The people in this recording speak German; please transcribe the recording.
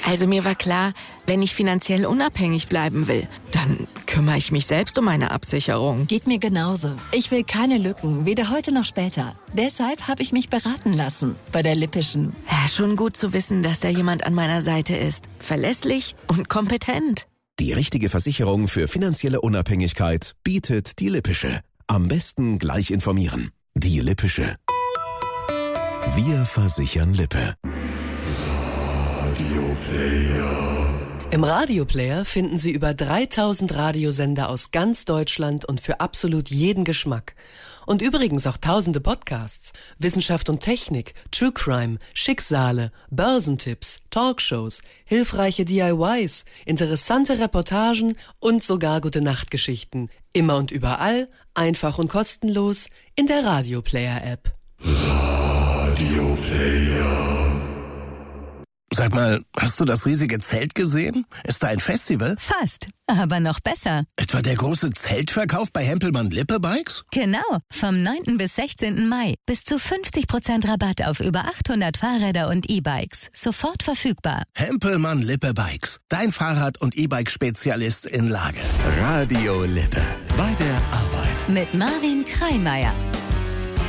Also mir war klar, wenn ich finanziell unabhängig bleiben will, dann kümmere ich mich selbst um meine Absicherung. Geht mir genauso. Ich will keine Lücken, weder heute noch später. Deshalb habe ich mich beraten lassen bei der Lippischen. Ja, schon gut zu wissen, dass da jemand an meiner Seite ist. Verlässlich und kompetent. Die richtige Versicherung für finanzielle Unabhängigkeit bietet die Lippische. Am besten gleich informieren. Die Lippische. Wir versichern Lippe. Im Radioplayer finden Sie über 3000 Radiosender aus ganz Deutschland und für absolut jeden Geschmack. Und übrigens auch tausende Podcasts, Wissenschaft und Technik, True Crime, Schicksale, Börsentipps, Talkshows, hilfreiche DIYs, interessante Reportagen und sogar Gute-Nacht-Geschichten. Immer und überall, einfach und kostenlos in der Radioplayer-App. Radioplayer. Sag mal, hast du das riesige Zelt gesehen? Ist da ein Festival? Fast, aber noch besser. Etwa der große Zeltverkauf bei Hempelmann-Lippe-Bikes? Genau, vom 9. bis 16. Mai. Bis zu 50% Rabatt auf über 800 Fahrräder und E-Bikes. Sofort verfügbar. Hempelmann-Lippe-Bikes. Dein Fahrrad- und E-Bike-Spezialist in Lage. Radio Lippe. Bei der Arbeit. Mit Marvin Kreimeier.